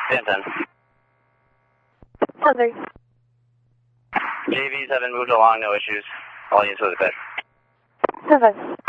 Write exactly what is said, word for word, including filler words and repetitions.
ten ten. ten three. J Vs have been moved along, no issues. All units with the bed. ten five.